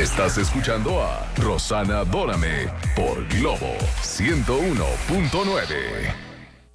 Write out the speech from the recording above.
Estás escuchando a Rossana Dórame por Globo 101.9.